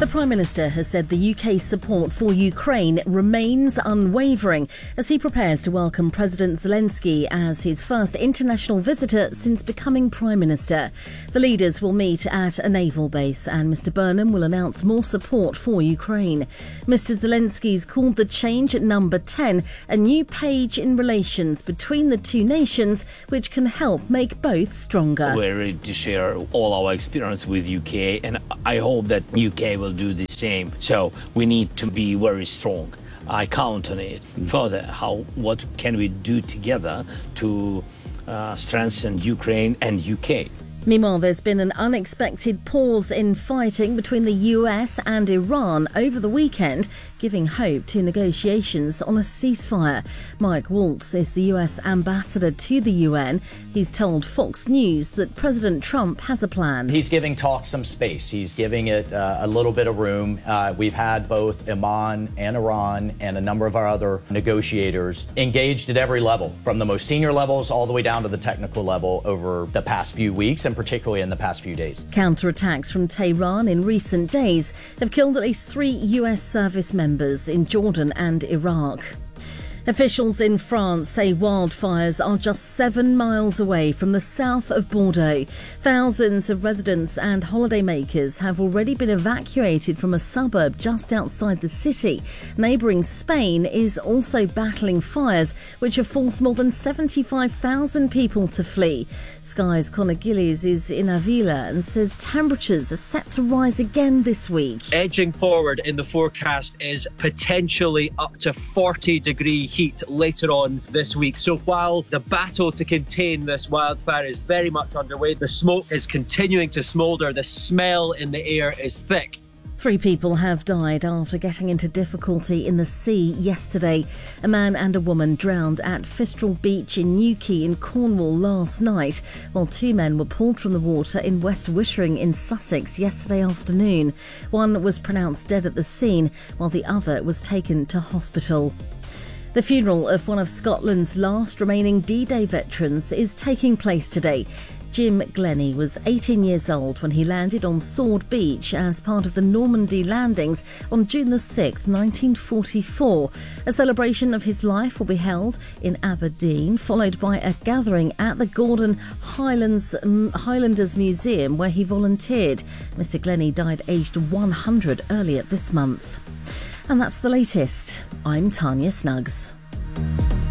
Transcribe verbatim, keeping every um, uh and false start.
The Prime Minister has said the U K's support for Ukraine remains unwavering as he prepares to welcome President Zelensky as his first international visitor since becoming Prime Minister. The leaders will meet at a naval base and Mister Burnham will announce more support for Ukraine. Mister Zelensky's called the change at number ten a new page in relations between the two nations, which can help make both stronger. We're ready to share all our experience with U K, and I hope that U K will do the same. So we need to be very strong. I count on it. Further, how what can we do together to uh, strengthen Ukraine and U K? Meanwhile, there's been an unexpected pause in fighting between the U S and Iran over the weekend, giving hope to negotiations on a ceasefire. Mike Waltz is the U S ambassador to the U N. He's told Fox News that President Trump has a plan. He's giving talks some space. He's giving it uh, a little bit of room. Uh, we've had both Oman and Iran and a number of our other negotiators engaged at every level, from the most senior levels all the way down to the technical level over the past few weeks, and particularly in the past few days. Counterattacks from Tehran in recent days have killed at least three U S service members in Jordan and Iraq. Officials in France say wildfires are just seven miles away from the south of Bordeaux. Thousands of residents and holidaymakers have already been evacuated from a suburb just outside the city. Neighbouring Spain is also battling fires, which have forced more than seventy-five thousand people to flee. Sky's Conor Gillies is in Avila and says temperatures are set to rise again this week. Edging forward in the forecast is potentially up to forty degree heat later on this week. So while the battle to contain this wildfire is very much underway, the smoke is continuing to smoulder, the smell in the air is thick. Three people have died after getting into difficulty in the sea yesterday. A man and a woman drowned at Fistral Beach in Newquay in Cornwall last night, while two men were pulled from the water in West Wittering in Sussex yesterday afternoon. One was pronounced dead at the scene, while the other was taken to hospital. The funeral of one of Scotland's last remaining D-Day veterans is taking place today. Jim Glennie was eighteen years old when he landed on Sword Beach as part of the Normandy landings on June the sixth, nineteen forty-four. A celebration of his life will be held in Aberdeen, followed by a gathering at the Gordon Highlands um, Highlanders Museum where he volunteered. Mister Glennie died aged one hundred earlier this month. And that's the latest. I'm Tanya Snuggs.